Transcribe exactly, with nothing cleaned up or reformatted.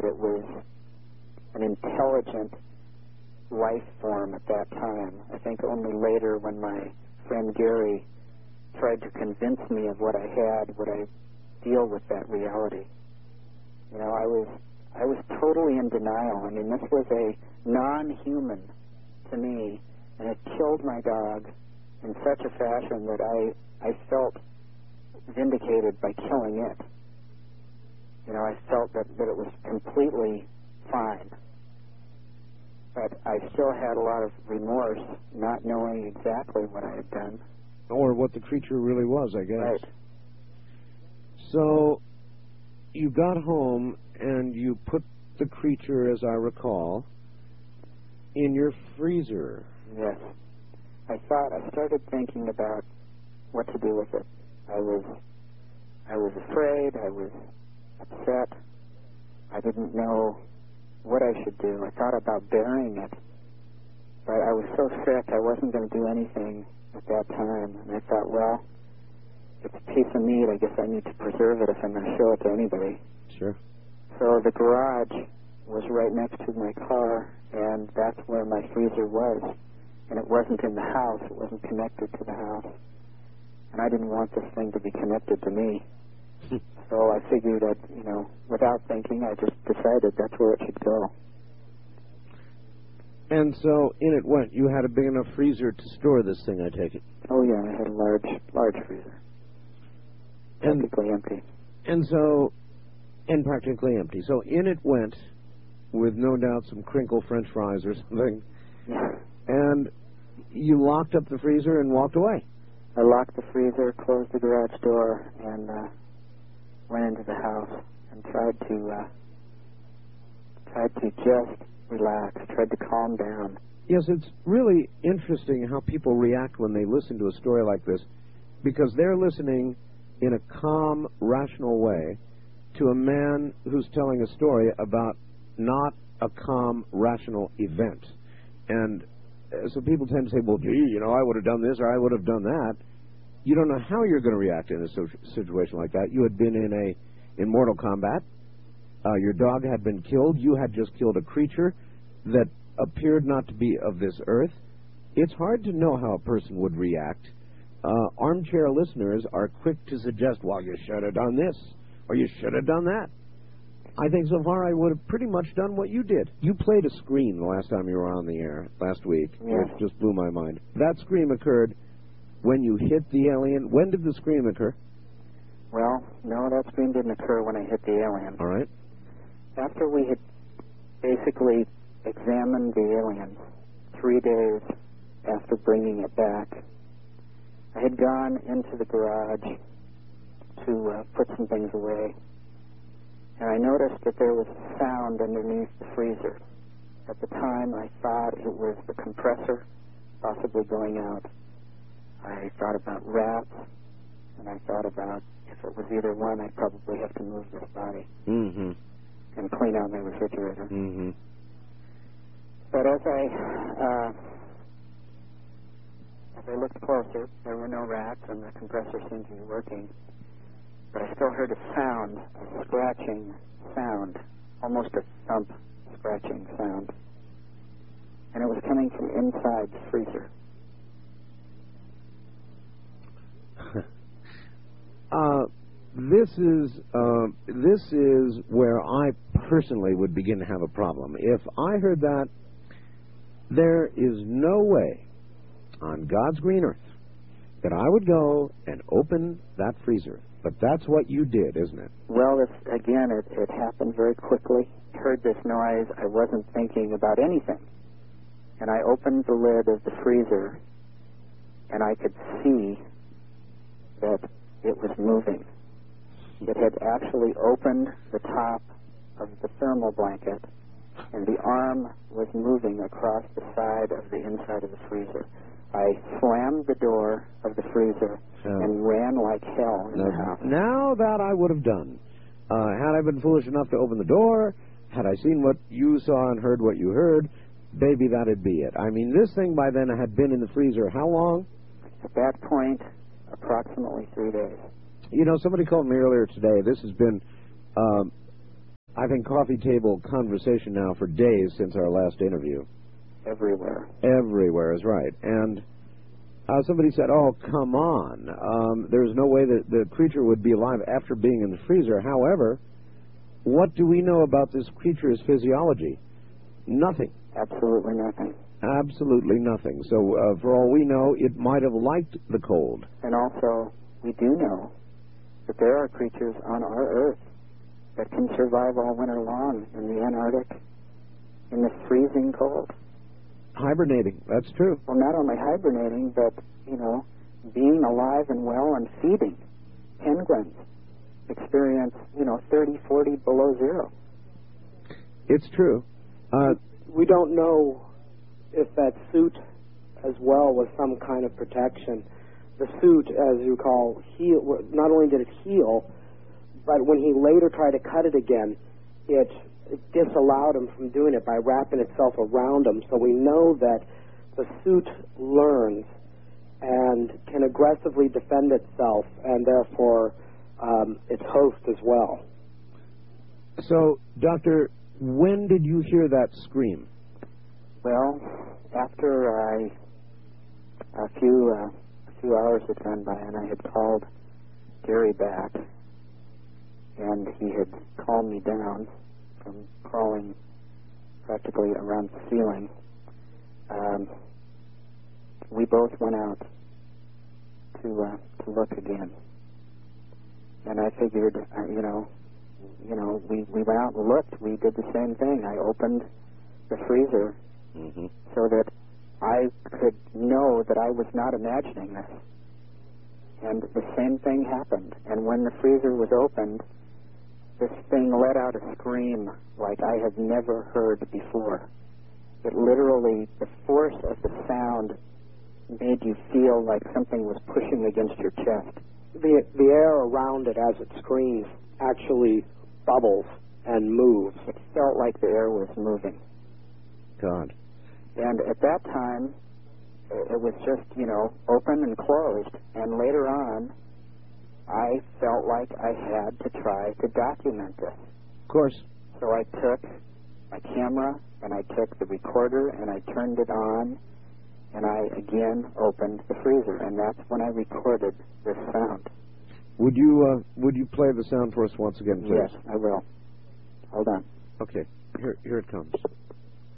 that it was an intelligent life form at that time. I think only later, when my friend Gary tried to convince me of what I had, would I deal with that reality. You know, I was I was totally in denial. I mean, this was a non-human to me, and it killed my dog in such a fashion that I, I felt vindicated by killing it. You know, I felt that, that it was completely fine. But I still had a lot of remorse, not knowing exactly what I had done. Or what the creature really was, I guess. Right. So you got home and you put the creature, as I recall, in your freezer. Yes. I thought, I started thinking about what to do with it. I was, I was afraid, I was upset. I didn't know what I should do. I thought about burying it. But I was so sick, I wasn't going to do anything at that time. And I thought, well, it's a piece of meat. I guess I need to preserve it if I'm going to show it to anybody. Sure. So the garage was right next to my car, and that's where my freezer was. And it wasn't in the house. It wasn't connected to the house. And I didn't want this thing to be connected to me. So I figured that, you know, without thinking, I just decided that's where it should go. And so in it went. You had a big enough freezer to store this thing, I take it? Oh, yeah, I had a large, large freezer. And, practically empty. And so, and practically empty. So in it went, with no doubt some crinkle French fries or something. Yeah. And you locked up the freezer and walked away. I locked the freezer, closed the garage door, and uh, went into the house and tried to uh, tried to just relax, tried to calm down. Yes, it's really interesting how people react when they listen to a story like this, because they're listening in a calm, rational way to a man who's telling a story about not a calm, rational event. And so people tend to say, well, gee, you know, I would have done this or I would have done that. You don't know how you're going to react in a situation like that. You had been in a in Mortal Kombat. Uh, your dog had been killed. You had just killed a creature that appeared not to be of this earth. It's hard to know how a person would react. Uh, armchair listeners are quick to suggest, well, you should have done this or you should have done that. I think so far I would have pretty much done what you did. You played a scream the last time you were on the air, last week, yeah. which just blew my mind. That scream occurred when you hit the alien. When did the scream occur? Well, no, that scream didn't occur when I hit the alien. All right. After we had basically examined the alien, three days after bringing it back, I had gone into the garage to uh, put some things away. And I noticed that there was a sound underneath the freezer. At the time, I thought it was the compressor possibly going out. I thought about rats, and I thought about if it was either one, I'd probably have to move this body mm-hmm. and clean out my refrigerator. Mm-hmm. But as I uh, as I looked closer, there were no rats, and the compressor seemed to be working. But I still heard a sound, a scratching sound, almost a thump scratching sound. And it was coming from inside the freezer. uh, this is uh, this is where I personally would begin to have a problem. If I heard that, there is no way on God's green earth that I would go and open that freezer. But that's what you did, isn't it? Well, it's, again, it, it happened very quickly. I heard this noise. I wasn't thinking about anything. And I opened the lid of the freezer, and I could see that it was moving. It had actually opened the top of the thermal blanket, and the arm was moving across the side of the inside of the freezer. I slammed the door of the freezer oh. and ran like hell in now, the house. Now that I would have done. Uh, had I been foolish enough to open the door, had I seen what you saw and heard what you heard, baby, that'd be it. I mean, this thing by then had been in the freezer how long? At that point, approximately three days. You know, somebody called me earlier today. This has been um, I think, coffee table conversation now for days since our last interview. Everywhere. Everywhere is right. And uh, somebody said, oh, come on. Um, there's no way that the creature would be alive after being in the freezer. However, what do we know about this creature's physiology? Nothing. Absolutely nothing. Absolutely nothing. So, uh, for all we know, it might have liked the cold. And also, we do know that there are creatures on our Earth that can survive all winter long in the Antarctic, in the freezing cold. Hibernating, that's true. Well, not only hibernating, but, you know, being alive and well and feeding. Penguins experience, you know, thirty, forty below zero. It's true. Uh, we don't know if that suit as well was some kind of protection. The suit, as you call, heal, not only did it heal, but when he later tried to cut it again, it, it disallowed him from doing it by wrapping itself around him. So we know that the suit learns and can aggressively defend itself, and therefore um, its host as well. So, Doctor, when did you hear that scream? Well, after I, a few, uh, a few hours had gone by, and I had called Gary back, and he had calmed me down from crawling practically around the ceiling. Um, we both went out to uh, to look again, and I figured, uh, you know, you know, we we went out and looked. We did the same thing. I opened the freezer mm-hmm. so that I could know that I was not imagining this. And the same thing happened. And when the freezer was opened, this thing let out a scream like I had never heard before. It literally, the force of the sound made you feel like something was pushing against your chest. The, the air around it as it screams actually bubbles and moves. It felt like the air was moving. God. And at that time, it was just, you know, open and closed. And later on, I felt like I had to try to document this. Of course. So I took my camera, and I took the recorder, and I turned it on, and I again opened the freezer. And that's when I recorded this sound. Would you, uh, would you play the sound for us once again, please? Yes, I will. Hold on. Okay. Here, here it comes.